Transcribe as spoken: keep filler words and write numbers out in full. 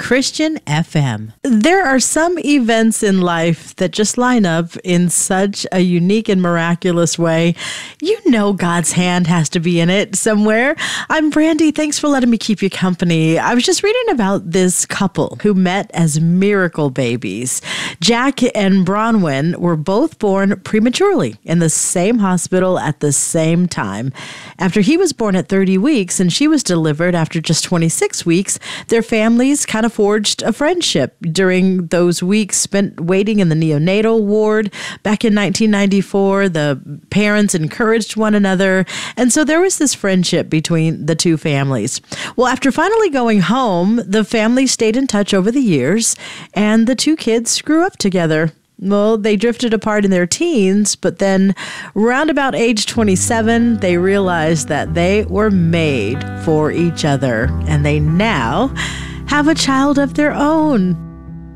Christian F M. There are some events in life that just line up in such a unique and miraculous way. You know God's hand has to be in it somewhere. I'm Brandy. Thanks for letting me keep you company. I was just reading about this couple who met as miracle babies. Jack and Bronwyn were both born prematurely in the same hospital at the same time. After he was born at thirty weeks and she was delivered after just twenty-six weeks, their families kind of forged a friendship during those weeks spent waiting in the neonatal ward. Back in nineteen ninety-four, the parents encouraged one another, and so there was this friendship between the two families. Well, after finally going home, the family stayed in touch over the years, and the two kids grew up together. Well, they drifted apart in their teens, but then round about age twenty-seven, they realized that they were made for each other, and they now have a child of their own.